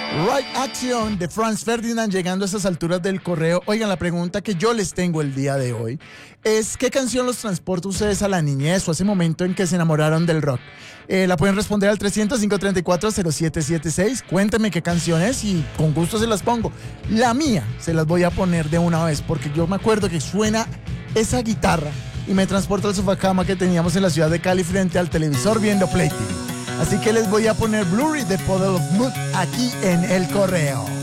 Right Action de Franz Ferdinand, llegando a estas alturas del correo. Oigan, la pregunta que yo les tengo el día de hoy es: ¿qué canción los transporta ustedes a la niñez o a ese momento en que se enamoraron del rock? La pueden responder al 300-534-0776. Cuéntenme qué canción es y con gusto se las pongo. La mía se las voy a poner de una vez porque yo me acuerdo que suena esa guitarra y me transporta al sofá-cama que teníamos en la ciudad de Cali frente al televisor viendo Play TV. Así que les voy a poner Blurry de Puddle of Mudd aquí en el correo.